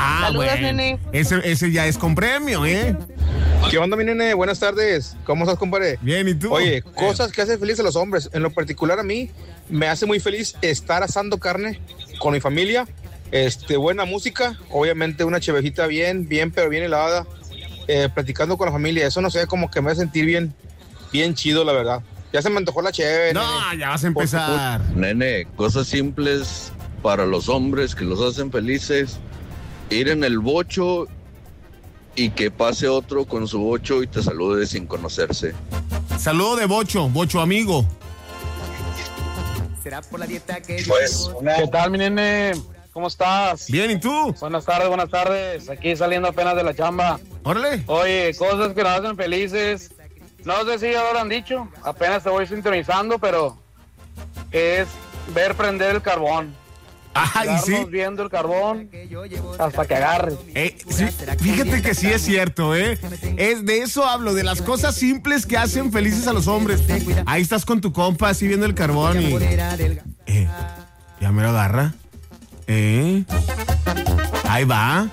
Saludos, bueno. nene. Ese ya es con premio, ¿eh? ¿Qué onda, mi nene? Buenas tardes. ¿Cómo estás, compadre? Bien, ¿y tú? Oye, cosas que hacen felices a los hombres. En lo particular a mí, me hace muy feliz estar asando carne con mi familia. Buena música, obviamente una chevejita bien helada, platicando con la familia. Eso no sé, como que me hace sentir bien chido, la verdad. Ya se me antojó la cheve. No, nene. ya vas a empezar. Nene, cosas simples para los hombres que los hacen felices. Ir en el bocho y que pase otro con su bocho y te salude sin conocerse. Saludo de Bocho amigo. Será por la dieta que Pues, ¿qué tal, mi nene? ¿Cómo estás? Bien, ¿y tú? Buenas tardes. Aquí saliendo apenas de la chamba. Órale. Oye, cosas que nos hacen felices. No sé si ya lo han dicho, apenas te voy sintonizando, pero es ver prender el carbón. Ay, sí. Quedarnos viendo el carbón hasta que agarre. Sí, fíjate que sí es cierto, ¿eh? Es de eso hablo, de las cosas simples que hacen felices a los hombres. Ahí estás con tu compa así viendo el carbón y... ya me lo agarra. Ahí va.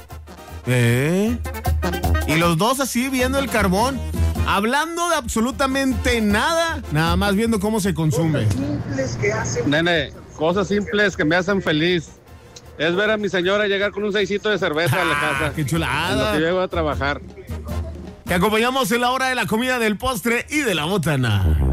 Y los dos así viendo el carbón, hablando de absolutamente nada, nada más viendo cómo se consume. Nene, cosas simples que me hacen feliz. Es ver a mi señora llegar con un seisito de cerveza a la casa. ¡Qué En lo chulada! que llego a trabajar. Te acompañamos en la hora de la comida, del postre y de la botana.